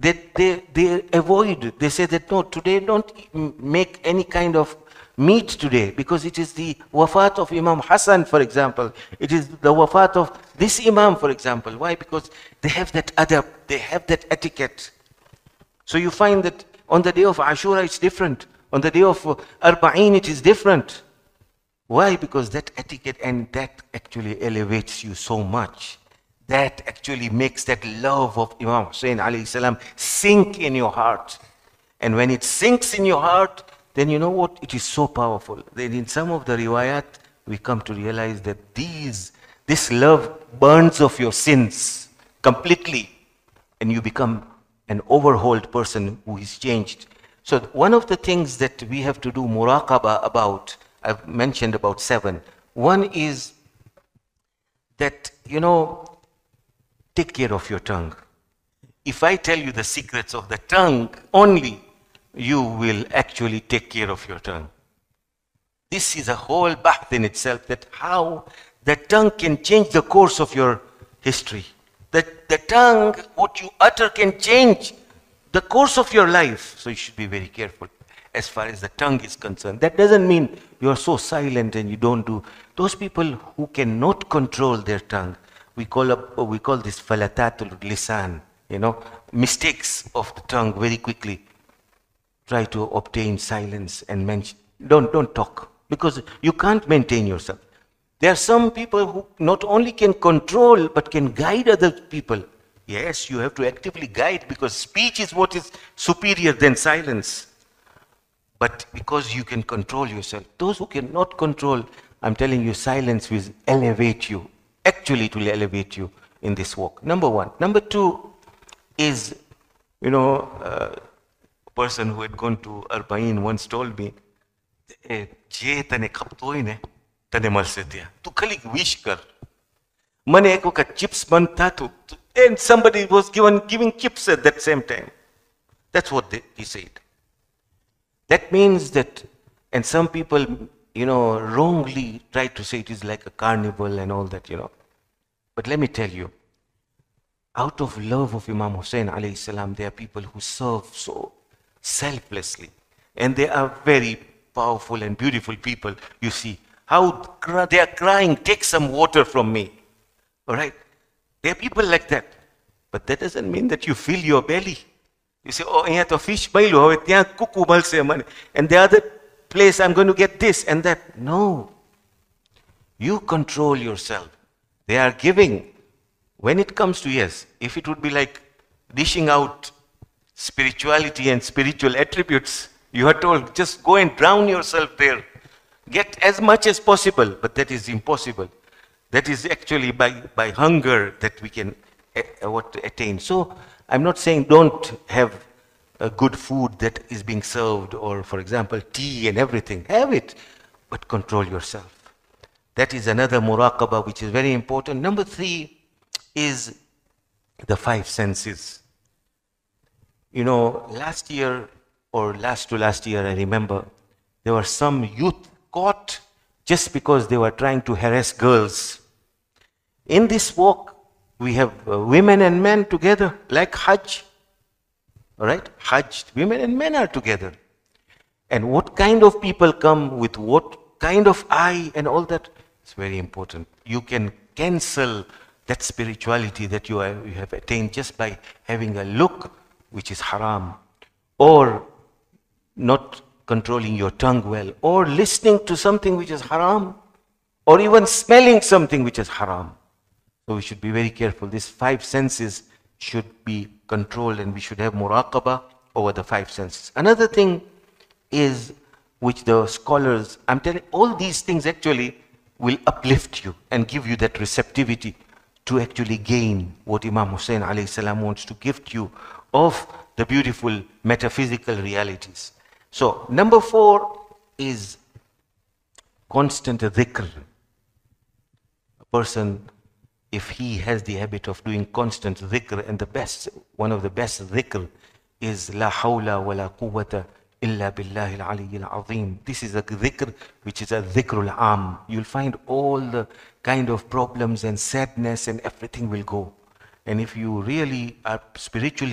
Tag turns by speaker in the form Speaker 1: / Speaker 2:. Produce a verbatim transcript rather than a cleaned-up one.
Speaker 1: They, they, they avoid, they say that no, today don't make any kind of meat today because it is the wafat of Imam Hassan, for example. It is the wafat of this Imam, for example. Why? Because they have that adab, they have that etiquette. So you find that on the day of Ashura it's different. On the day of Arba'in it is different. Why? Because that etiquette and that actually elevates you so much. That actually makes that love of Imam Hussein alayhi salam sink in your heart. And when it sinks in your heart, then you know what? It is so powerful. Then in some of the riwayat, we come to realize that these, this love burns off your sins completely. And you become an overhauled person who is changed. So one of the things that we have to do muraqabah about, I've mentioned about seven. One is that, you know, take care of your tongue. If I tell you the secrets of the tongue only, you will actually take care of your tongue. This is a whole bahth in itself, that how the tongue can change the course of your history. That the tongue, what you utter, can change the course of your life. So you should be very careful as far as the tongue is concerned. That doesn't mean you are so silent and you don't do. Those people who cannot control their tongue, we call up, we call this falatatul lisan, you know, mistakes of the tongue very quickly. Try to obtain silence and mention, don't, don't talk, because you can't maintain yourself. There are some people who not only can control, but can guide other people. Yes, you have to actively guide, because speech is what is superior than silence. But because you can control yourself, those who cannot control, I'm telling you, silence will elevate you. Actually, it will elevate you in this walk. Number one. Number two is, you know, uh, a person who had gone to Arba'in once told me, Je tane khaptoi ne, tane malse diya. Tu khali wish kar. Mane ek wakat chips banta tu, and somebody was given giving chips at that same time. That's what they, he said. That means that, and some people, you know, wrongly try to say it is like a carnival and all that, you know. But let me tell you, out of love of Imam Hussein alayhi salam, there are people who serve so selflessly. And they are very powerful and beautiful people. You see how they are crying, take some water from me. All right? There are people like that. But that doesn't mean that you fill your belly. You say, oh, I have to fish bailu, and the other place I'm going to get this and that. No. You control yourself. They are giving. When it comes to, yes, if it would be like dishing out spirituality and spiritual attributes, you are told, just go and drown yourself there. Get as much as possible, but that is impossible. That is actually by, by hunger that we can uh, what attain. So I'm not saying don't have a good food that is being served, or for example, tea and everything. Have it, but control yourself. That is another muraqabah which is very important. Number three is the five senses. You know, last year or last to last year, I remember, there were some youth caught just because they were trying to harass girls. In this walk, we have uh, women and men together, like Hajj. All right? Hajj, women and men are together. And what kind of people come with what kind of eye and all that, it's very important. You can cancel that spirituality that you, are, you have attained just by having a look which is haram, or not controlling your tongue well, or listening to something which is haram, or even smelling something which is haram. So we should be very careful. These five senses should be controlled, and we should have muraqabah over the five senses. Another thing is, which the scholars, I'm telling, all these things actually will uplift you and give you that receptivity to actually gain what Imam Hussein alayhi salam wants to gift you of the beautiful metaphysical realities. So number four is constant dhikr. A person, if he has the habit of doing constant dhikr, and the best, one of the best dhikr is La hawla wa la quwwata illa billahi al-aliyyil azim. This is a dhikr which is a dhikr al-am. You'll find all the kind of problems and sadness and everything will go. And if you really are spiritually